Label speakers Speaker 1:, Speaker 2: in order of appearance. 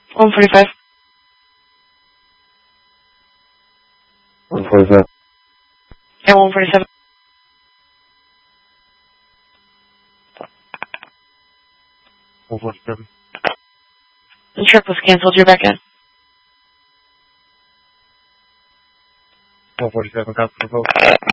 Speaker 1: 145.
Speaker 2: 147.
Speaker 1: Yeah, 147. The trip was canceled. You're back in.
Speaker 2: 147, cancel the vote.